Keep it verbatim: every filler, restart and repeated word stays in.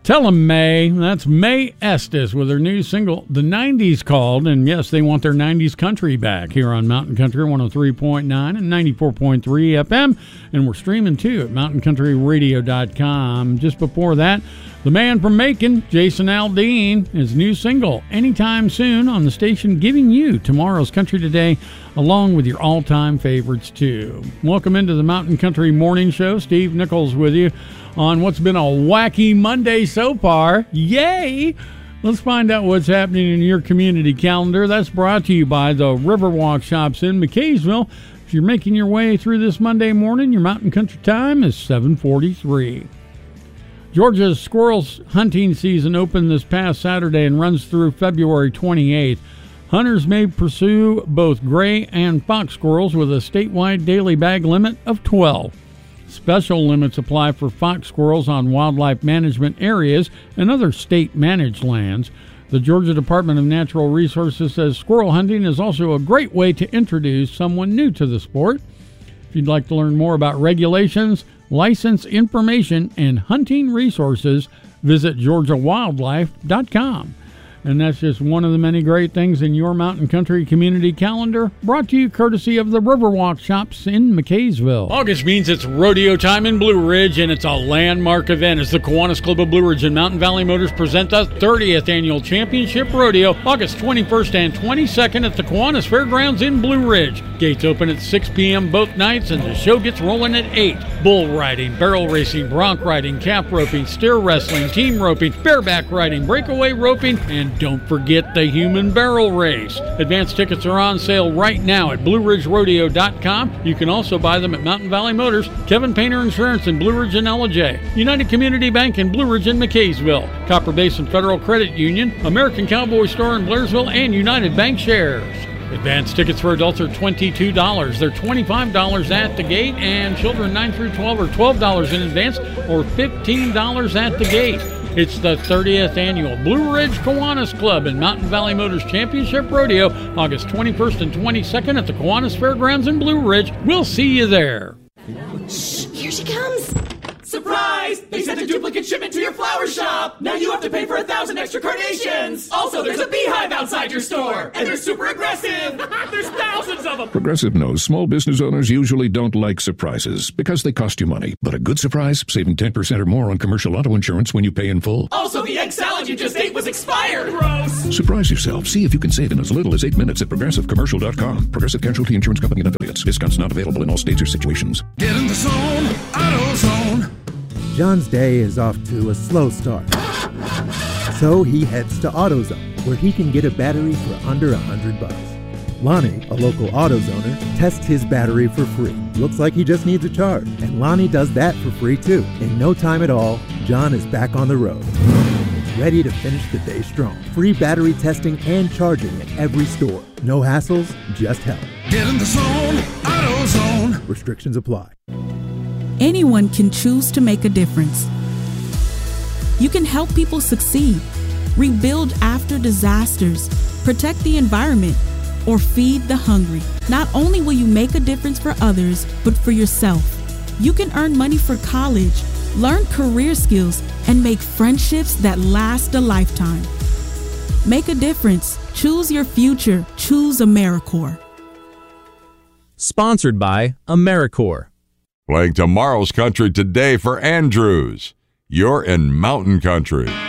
Tell 'em, May. That's May Estes with her new single, The nineties Called. And yes, they want their nineties country back here on Mountain Country one oh three point nine and ninety-four point three F M. And we're streaming too at mountain country radio dot com. Just before that, the man from Macon, Jason Aldean, his new single, Anytime Soon, on the station, giving you tomorrow's Country Today, along with your all-time favorites, too. Welcome into the Mountain Country Morning Show. Steve Nichols with you on what's been a wacky Monday so far. Yay! Let's find out what's happening in your community calendar. That's brought to you by the Riverwalk Shops in McKaysville. If you're making your way through this Monday morning, your Mountain Country time is seven forty-three. Georgia's squirrels hunting season opened this past Saturday and runs through February twenty-eighth. Hunters may pursue both gray and fox squirrels with a statewide daily bag limit of twelve. Special limits apply for fox squirrels on wildlife management areas and other state-managed lands. The Georgia Department of Natural Resources says squirrel hunting is also a great way to introduce someone new to the sport. If you'd like to learn more about regulations, license information, and hunting resources, visit georgia wildlife dot com. And that's just one of the many great things in your Mountain Country community calendar, brought to you courtesy of the Riverwalk Shops in McKaysville. August means it's rodeo time in Blue Ridge, and it's a landmark event as the Kiwanis Club of Blue Ridge and Mountain Valley Motors present the thirtieth Annual Championship Rodeo, August twenty-first and twenty-second at the Kiwanis Fairgrounds in Blue Ridge. Gates open at six p.m. both nights, and the show gets rolling at eight. Bull riding, barrel racing, bronc riding, calf roping, steer wrestling, team roping, bareback riding, breakaway roping, and don't forget the human barrel race. Advance tickets are on sale right now at blue ridge rodeo dot com. You can also buy them at Mountain Valley Motors, Kevin Painter Insurance in Blue Ridge and L J, United Community Bank in Blue Ridge and McKaysville, Copper Basin Federal Credit Union, American Cowboy Store in Blairsville, and United Bank Shares. Advance tickets for adults are twenty-two dollars. They're twenty-five dollars at the gate, and children nine through twelve are twelve dollars in advance or fifteen dollars at the gate. It's the thirtieth Annual Blue Ridge Kiwanis Club and Mountain Valley Motors Championship Rodeo, August twenty-first and twenty-second at the Kiwanis Fairgrounds in Blue Ridge. We'll see you there. Shh, here she comes. Surprise! They sent a duplicate shipment to your flower shop! Now you have to pay for a thousand extra carnations! Also, there's a beehive outside your store! And they're super aggressive! There's thousands of them! Progressive knows small business owners usually don't like surprises because they cost you money. But a good surprise, saving ten percent or more on commercial auto insurance when you pay in full. Also, the egg salad you just ate was expired! Gross! Surprise yourself. See if you can save in as little as eight minutes at progressive commercial dot com. Progressive Casualty Insurance Company and affiliates. Discounts not available in all states or situations. Get in the zone, AutoZone. John's day is off to a slow start. So he heads to AutoZone, where he can get a battery for under a hundred bucks. Lonnie, a local AutoZoner, tests his battery for free. Looks like he just needs a charge, and Lonnie does that for free too. In no time at all, John is back on the road, ready to finish the day strong. Free battery testing and charging at every store. No hassles, just help. Get in the zone, AutoZone. Restrictions apply. Anyone can choose to make a difference. You can help people succeed, rebuild after disasters, protect the environment, or feed the hungry. Not only will you make a difference for others, but for yourself. You can earn money for college, learn career skills, and make friendships that last a lifetime. Make a difference. Choose your future. Choose AmeriCorps. Sponsored by AmeriCorps. Playing tomorrow's country today for Andrews. You're in Mountain Country.